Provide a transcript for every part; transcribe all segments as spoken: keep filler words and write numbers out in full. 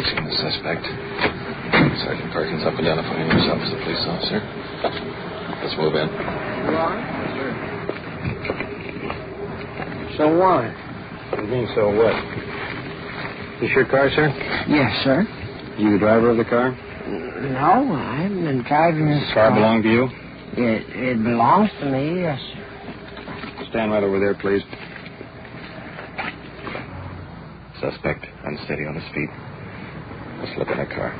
approaching the suspect. Sergeant Perkins up identifying himself as a police officer. Let's move in. You are? Yes, sir. So what? What do you mean, so what? This your car, sir? Yes, sir. You the driver of the car? No, I've been driving this Does the car belong to you? It, it belongs to me, yes, sir. Stand right over there, please. Suspect unsteady on his feet. Let's look in the car.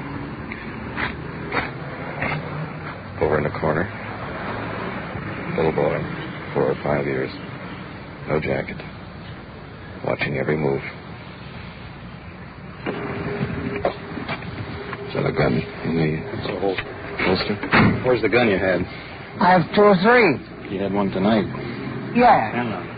Over in the corner. Little boy, four or five years. No jacket. Watching every move. Is that a gun in the It's a holster. holster? Where's the gun you had? I have two or three. You had one tonight. Yeah. Stand up.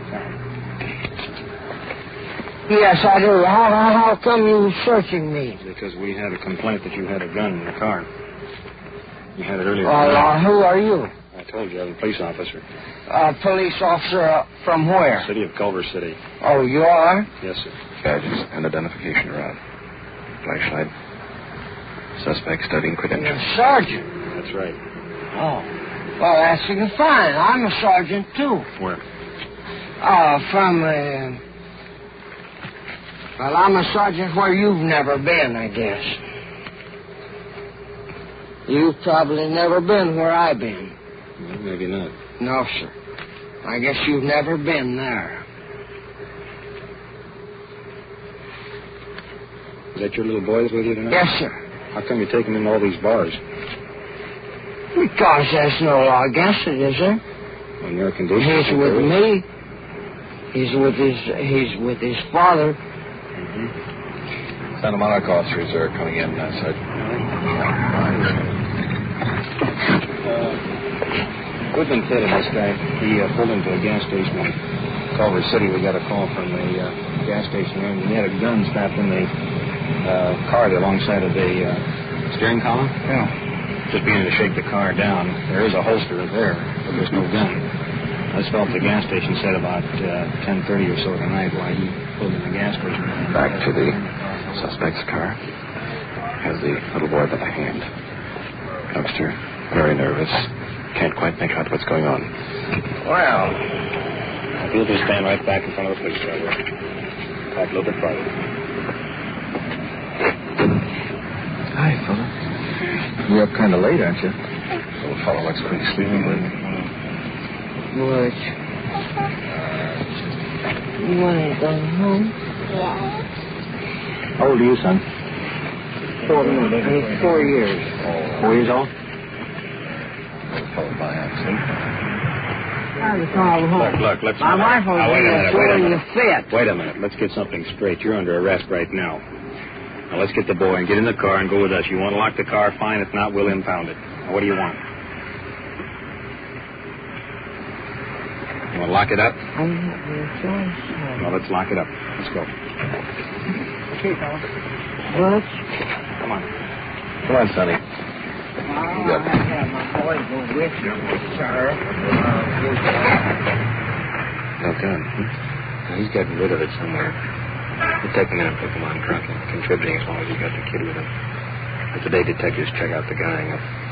Yes, I do. How, how, how come you searching me? Because we had a complaint that you had a gun in the car. You had it earlier. Uh, uh, who are you? I told you, I'm a police officer. A police officer uh, from where? City of Culver City. Oh, you are? Yes, sir. Badges and identification around. Flashlight. Suspect studying You're credentials. a sergeant. That's right. Oh. Well, that's fine. I'm a sergeant, too. Where? Uh, from, uh... Well, I'm a sergeant where you've never been, I guess. You've probably never been where I've been. Well, maybe not. No, sir. I guess you've never been there. Is that your little boy that's with you tonight? Yes, sir. How come you take him into all these bars? Because there's no law against it, is there? On your conditions? He's with me. He's with his he's with his father. Mm-hmm. Santa Monica officers are coming in, uh, Sergeant. Uh, Goodman Ted and this guy, he uh, pulled into a gas station in Culver City. We got a call from the uh, gas station there, and he had a gun strapped in the uh, car there alongside of the uh, steering column. Yeah. Just beginning to shake the car down. There is a holster there, but there's no gun. This fellow at the gas station said about uh, ten thirty or so tonight while he pulled in the gas station. Back to the suspect's car. Has the little boy by the hand. Youngster, very nervous. Can't quite make out what's going on. Well, if you'll just stand right back in front of the police driver. Talk a little bit farther. Hi, fella. You're up kind of late, aren't you? Little fellow looks pretty sleepy, but... What? You want to go home? How old are you, son? Four, uh, four years. Four years old? Little fellow by accident. I was called home. Look, look, let's... My wife was Now, wait a minute, wait a throwing minute. a fit. Wait a minute. Let's get something straight. You're under arrest right now. Now, let's get the boy and get in the car and go with us. You want to lock the car? Fine. If not, we'll impound it. Now, what do you want? You want to lock it up? I don't have no choice. Well, let's lock it up. Let's go. Okay, fella. What? Come on. Come on, Sonny. I'll have to have my boy go with you, sir. No gun. Now, he's getting rid of it somewhere. We'll take him in and put him on drunk and contributing as long as he's got the kid with him. But today, detectives check out the gang.